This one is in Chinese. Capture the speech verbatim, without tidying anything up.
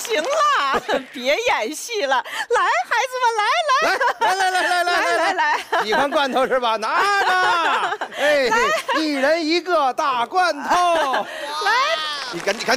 行了，别演戏了，来，孩子们，来来来来来来来来来， 一罐罐头是吧？拿着，哎，一人一个大罐头， 来， 你赶紧赶紧。